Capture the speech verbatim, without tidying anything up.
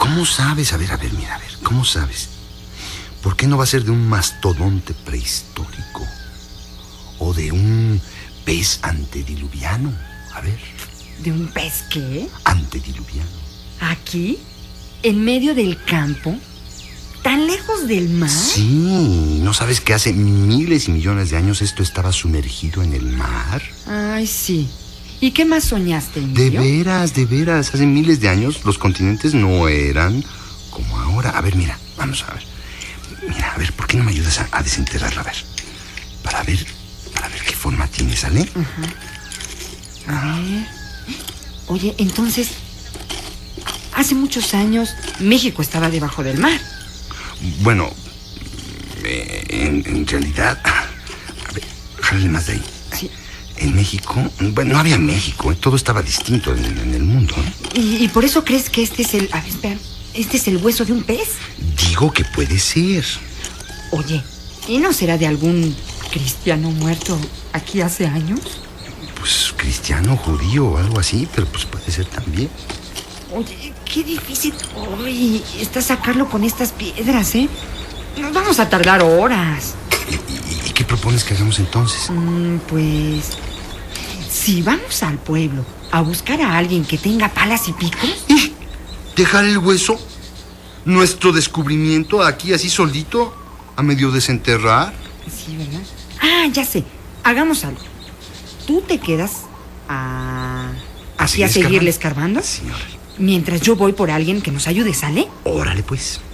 ¿Cómo sabes? A ver, a ver, mira, a ver, ¿cómo sabes? ¿Por qué no va a ser de un mastodonte prehistórico? ¿O de un pez antediluviano? A ver. ¿De un pez qué? Antediluviano. ¿Aquí? ¿En medio del campo? ¿Tan lejos del mar? Sí, ¿no sabes que hace miles y millones de años esto estaba sumergido en el mar? Ay, sí. ¿Y qué más soñaste, De Emilio? veras, de veras. Hace miles de años los continentes no eran como ahora. A ver, mira, vamos a ver. Mira, a ver, ¿por qué no me ayudas a, a desenterrarlo? A ver, para ver, para ver qué forma tiene, ¿sale? Uh-huh. A ver. Oye, entonces, hace muchos años México estaba debajo del mar. Bueno, eh, en, en realidad... A ver, jálale más de ahí. Sí. En México... Bueno, no había México, ¿eh? Todo estaba distinto en, en el mundo, ¿eh? ¿Y, ¿Y por eso crees que este es el... A ver, espera. ¿Este es el hueso de un pez? Digo que puede ser. Oye, ¿y no será de algún cristiano muerto aquí hace años? Pues cristiano, judío o algo así, pero pues puede ser también. Oye, qué difícil hoy está sacarlo con estas piedras, ¿eh? Nos vamos a tardar horas. ¿Y, y, y qué propones que hagamos entonces? Mm, pues... Si vamos al pueblo a buscar a alguien que tenga palas y picos... ¿Y dejar el hueso? ¿Nuestro descubrimiento aquí así solito? ¿A medio desenterrar? Sí, ¿verdad? Ah, ya sé. Hagamos algo. Tú te quedas a... ¿A Así a seguir seguirle escarbando. Sí, órale. Mientras yo voy por alguien que nos ayude, ¿sale? Órale, pues.